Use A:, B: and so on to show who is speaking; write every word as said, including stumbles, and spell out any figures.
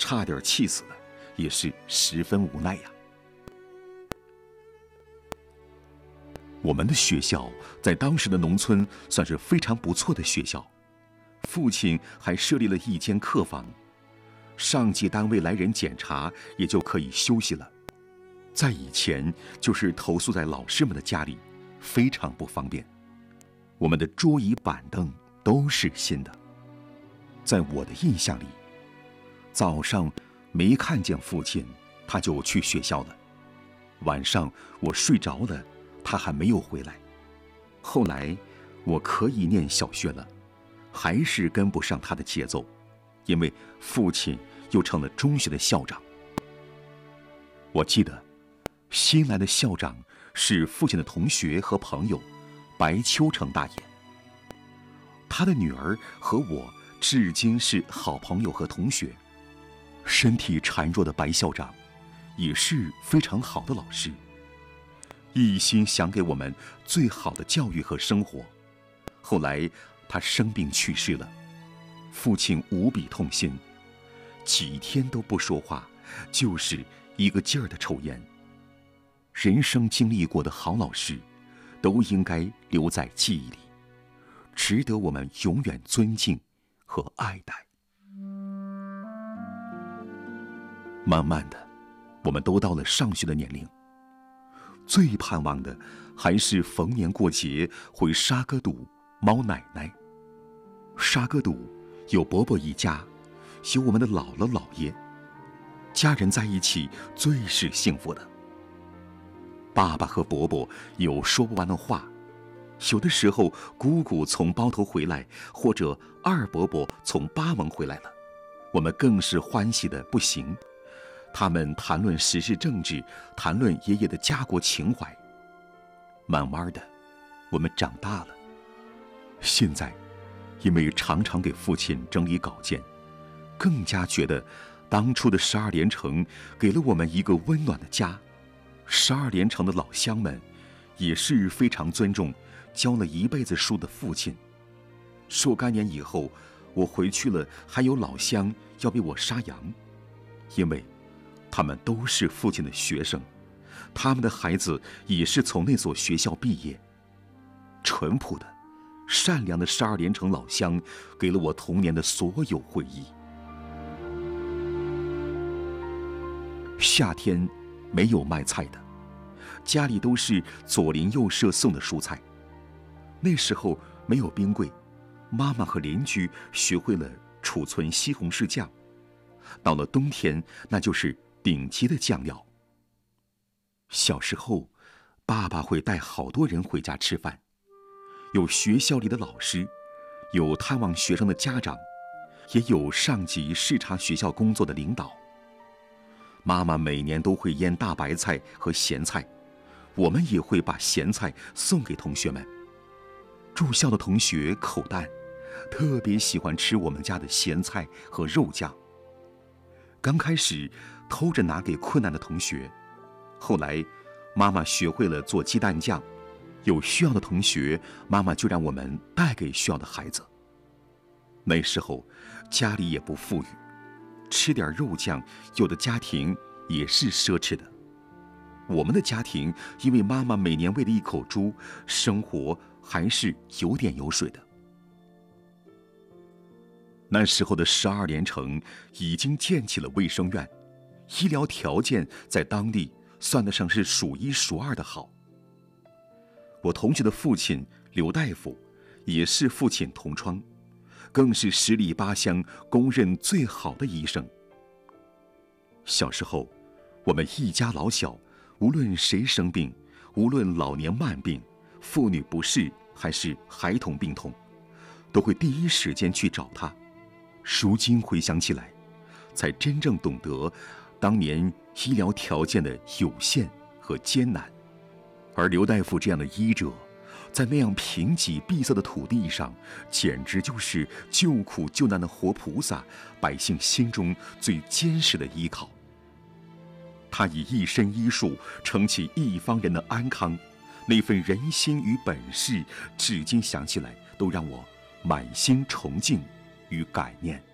A: 差点气死了，也是十分无奈呀。我们的学校在当时的农村算是非常不错的学校，父亲还设立了一间客房，上级单位来人检查也就可以休息了。在以前就是投宿在老师们的家里，非常不方便。我们的桌椅板凳都是新的。在我的印象里，早上没看见父亲，他就去学校了。晚上我睡着了，他还没有回来。后来我可以念小学了，还是跟不上他的节奏，因为父亲又成了中学的校长。我记得新来的校长是父亲的同学和朋友白秋成大爷，他的女儿和我至今是好朋友和同学。身体孱弱的白校长也是非常好的老师，一心想给我们最好的教育和生活。后来他生病去世了，父亲无比痛心，几天都不说话，就是一个劲儿的抽烟。人生经历过的好老师都应该留在记忆里，值得我们永远尊敬和爱戴。慢慢的，我们都到了上学的年龄，最盼望的还是逢年过节回沙哥堵猫奶奶。沙哥堵有伯伯一家，有我们的姥姥姥爷，家人在一起最是幸福的。爸爸和伯伯有说不完的话，有的时候姑姑从包头回来，或者二伯伯从巴盟回来了，我们更是欢喜的不行。他们谈论时事政治，谈论爷爷的家国情怀。慢慢的，我们长大了。现在因为常常给父亲整理稿件，更加觉得当初的十二连城给了我们一个温暖的家。十二连城的老乡们也是非常尊重教了一辈子书的父亲。若干年以后，我回去了，还有老乡要为我杀羊，因为他们都是父亲的学生，他们的孩子也是从那所学校毕业。淳朴的、善良的十二连城老乡，给了我童年的所有回忆。夏天没有卖菜的，家里都是左邻右舍送的蔬菜。那时候没有冰柜，妈妈和邻居学会了储存西红柿酱，到了冬天那就是顶级的酱料。小时候，爸爸会带好多人回家吃饭，有学校里的老师，有探望学生的家长，也有上级视察学校工作的领导。妈妈每年都会腌大白菜和咸菜，我们也会把咸菜送给同学们。住校的同学口淡，特别喜欢吃我们家的咸菜和肉酱。刚开始偷着拿给困难的同学，后来妈妈学会了做鸡蛋酱，有需要的同学，妈妈就让我们带给需要的孩子。那时候家里也不富裕，吃点肉酱，有的家庭也是奢侈的。我们的家庭因为妈妈每年喂了一口猪，生活还是有点有水的。那时候的十二连城已经建起了卫生院，医疗条件在当地算得上是数一数二的好。我同学的父亲刘大夫也是父亲同窗，更是十里八乡公认最好的医生。小时候，我们一家老小，无论谁生病，无论老年慢病、妇女不适还是孩童病痛，都会第一时间去找他。如今回想起来，才真正懂得当年医疗条件的有限和艰难。而刘大夫这样的医者，在那样贫瘠闭塞的土地上，简直就是救苦救难的活菩萨，百姓心中最坚实的依靠。他以一身医术撑起一方人的安康，那份人心与本事，至今想起来都让我满心崇敬与感念。